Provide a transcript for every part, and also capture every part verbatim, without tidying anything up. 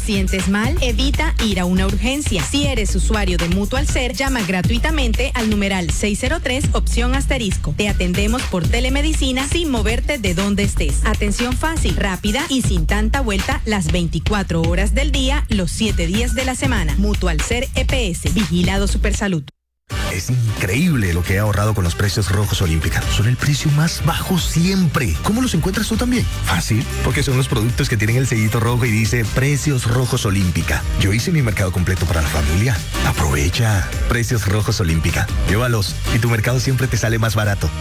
sientes mal, evita ir a una urgencia. Si eres usuario de Mutual Ser, llama gratuitamente al numeral seis cero tres, opción asterisco. Te atendemos por telemedicina sin moverte de donde estés. Atención fácil, rápida y sin tanta vuelta las veinticuatro horas del día, los siete días de la semana. Mutual Ser E P S, Vigilado Supersalud. Es increíble lo que he ahorrado con los precios Rojos Olímpica. Son el precio más bajo siempre. ¿Cómo los encuentras tú también? Fácil, porque son los productos que tienen el sellito rojo y dice Precios Rojos Olímpica. Yo hice mi mercado completo para la familia. Aprovecha. Precios Rojos Olímpica. Llévalos y tu mercado siempre te sale más barato.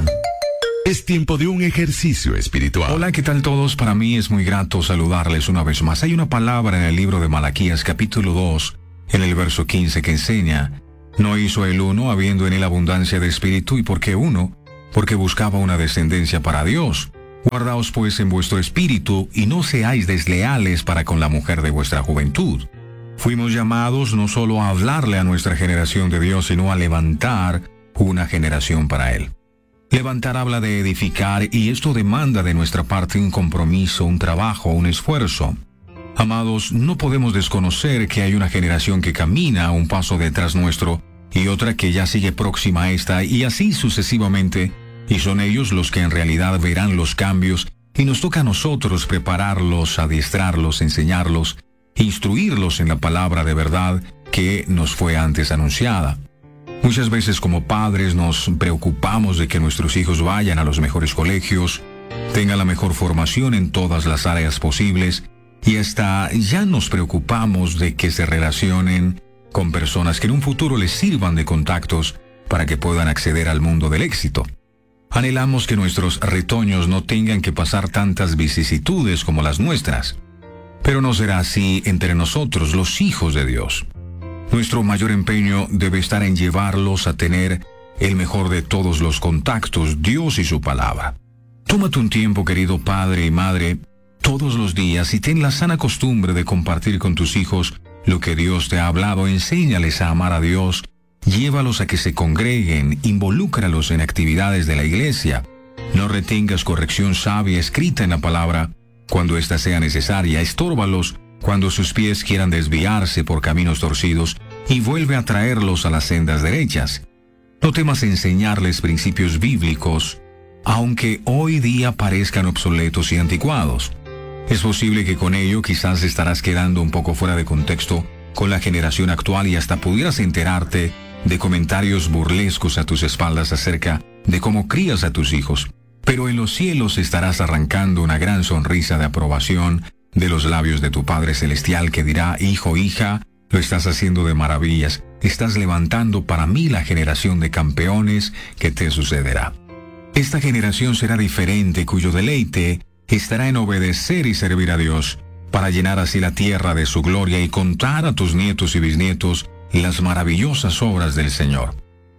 Es tiempo de un ejercicio espiritual. Hola, ¿qué tal todos? Para mí es muy grato saludarles una vez más. Hay una palabra en el libro de Malaquías, capítulo dos, en el verso quince, que enseña: no hizo el uno habiendo en él abundancia de espíritu. ¿Y por qué uno? Porque buscaba una descendencia para Dios. Guardaos pues en vuestro espíritu y no seáis desleales para con la mujer de vuestra juventud. Fuimos llamados no solo a hablarle a nuestra generación de Dios, sino a levantar una generación para Él. Levantar habla de edificar, y esto demanda de nuestra parte un compromiso, un trabajo, un esfuerzo. Amados, no podemos desconocer que hay una generación que camina un paso detrás nuestro y otra que ya sigue próxima a esta, y así sucesivamente, y son ellos los que en realidad verán los cambios, y nos toca a nosotros prepararlos, adiestrarlos, enseñarlos, instruirlos en la palabra de verdad que nos fue antes anunciada. Muchas veces como padres nos preocupamos de que nuestros hijos vayan a los mejores colegios, tengan la mejor formación en todas las áreas posibles, y hasta ya nos preocupamos de que se relacionen con personas que en un futuro les sirvan de contactos para que puedan acceder al mundo del éxito. Anhelamos que nuestros retoños no tengan que pasar tantas vicisitudes como las nuestras, pero no será así entre nosotros, los hijos de Dios. Nuestro mayor empeño debe estar en llevarlos a tener el mejor de todos los contactos, Dios y su palabra. Tómate un tiempo, querido padre y madre, todos los días, y ten la sana costumbre de compartir con tus hijos lo que Dios te ha hablado. Enséñales a amar a Dios, llévalos a que se congreguen, involúcralos en actividades de la iglesia. No retengas corrección sabia escrita en la palabra cuando ésta sea necesaria. Estórbalos cuando sus pies quieran desviarse por caminos torcidos, y vuelve a traerlos a las sendas derechas. No temas enseñarles principios bíblicos, aunque hoy día parezcan obsoletos y anticuados. Es posible que con ello quizás estarás quedando un poco fuera de contexto con la generación actual, y hasta pudieras enterarte de comentarios burlescos a tus espaldas acerca de cómo crías a tus hijos. Pero en los cielos estarás arrancando una gran sonrisa de aprobación de los labios de tu Padre Celestial, que dirá: hijo, hija, lo estás haciendo de maravillas, estás levantando para mí la generación de campeones que te sucederá. Esta generación será diferente, cuyo deleite estará en obedecer y servir a Dios, para llenar así la tierra de su gloria y contar a tus nietos y bisnietos las maravillosas obras del Señor.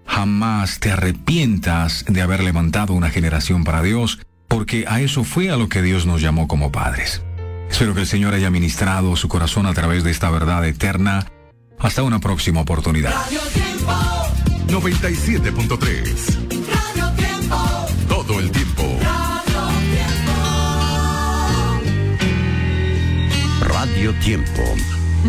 Jamás te arrepientas de haber levantado una generación para Dios, porque a eso fue a lo que Dios nos llamó como padres. Espero que el Señor haya ministrado su corazón a través de esta verdad eterna. Hasta una próxima oportunidad. Radio Tiempo noventa y siete punto tres. Radio Tiempo. Todo el tiempo. Radio Tiempo. Radio Tiempo.